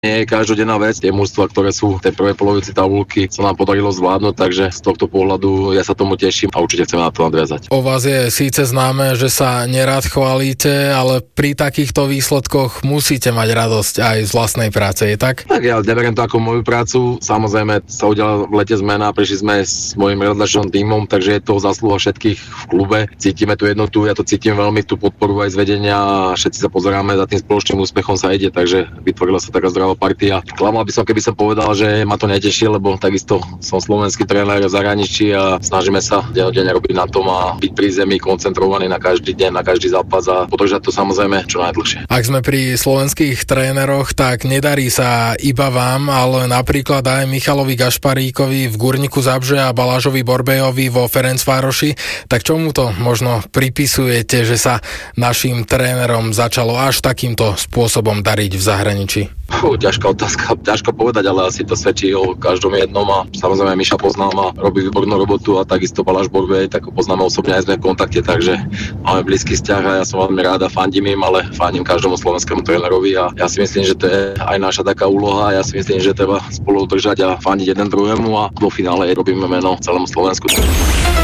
nie je každodenná vec. Tie mužstvá, ktoré sú v tej prvej polovici tabuľky, sa nám podarilo zvládnuť, takže z tohto pohľadu ja sa tomu teším a určite chceme na to nadviazať. O vás je síce známe, že sa nerád chválite, ale pri takýchto výsledkoch musíte mať radosť aj z vlastnej práce, je tak? Tak ja neberiem to ako moju prácu. Samozrejme sa udiala v lete zmena, prišli sme s mojím redakčným tímom, takže je to zásluha všetkých v klube. Cítime tú jednotu, ja to cítim veľmi, tú podporu aj z vedenia a všetci sa pozeráme, za tým spoločným úspechom sa ide, takže vytvorila sa taká zdravá partia. Klamal by som, keby som povedal, že ma to neteší, lebo takisto som slovenský tréner v zahraničí a snažíme sa dennodenne robiť na tom a byť pri zemi koncentrovaný na každý deň, na každý zápas a podržať to samozrejme čo najdlhšie. Ak sme pri slovenských tréneroch, tak nedarí sa iba vám, ale napríklad aj Michalovi Gašparíkovi v Gurniku Zabrze a Balážovi Borbejovi vo Ferencvároši. Tak čomu to možno pripisujete, že sa našim trénerom začalo až takýmto spôsobom dariť v zahraničí? Ťažká otázka, ťažko povedať, ale asi to svedčí o každom jednom a samozrejme Miša poznám a robí výbornú robotu a takisto Baláš Borbej, tak ho poznáme osobne, aj sme v kontakte, takže máme blízky vzťah a ja som veľmi rád a fandím im, ale fandím každému slovenskému trénerovi a ja si myslím, že to je aj naša taká úloha a ja si myslím, že treba spolu držať a fandiť jeden druhému a vo finále robíme meno celému Slovensku.